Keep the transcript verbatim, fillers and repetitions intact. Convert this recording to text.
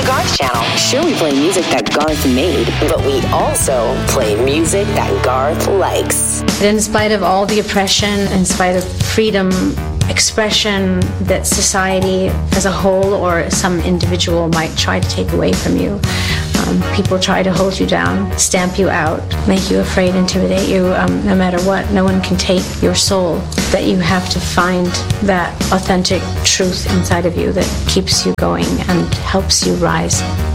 Garth Channel. Sure, we play music that Garth made, but we also play music that Garth likes. In spite of all the oppression, in spite of freedom, expression that society as a whole or some individual might try to take away from you, um, people try to hold you down, stamp you out, make you afraid, intimidate you, um, no matter what. No one can take your soul. That you have to find that authentic truth inside of you that keeps you going and helps you rise.